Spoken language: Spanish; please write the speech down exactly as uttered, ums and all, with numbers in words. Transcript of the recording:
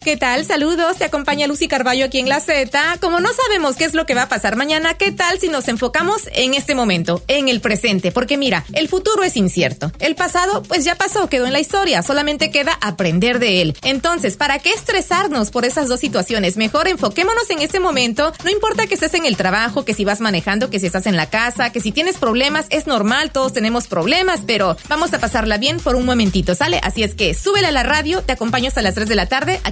¿Qué tal? Saludos, te acompaña Lucy Carballo aquí en La Z. Como no sabemos qué es lo que va a pasar mañana, ¿qué tal si nos enfocamos en este momento, en el presente? Porque mira, el futuro es incierto. El pasado, pues ya pasó, quedó en la historia, solamente queda aprender de él. Entonces, ¿para qué estresarnos por esas dos situaciones? Mejor enfoquémonos en este momento. No importa que estés en el trabajo, que si vas manejando, que si estás en la casa, que si tienes problemas, es normal, todos tenemos problemas, pero vamos a pasarla bien por un momentito, ¿sale? Así es que súbele a la radio, te acompaño hasta las tres de la tarde.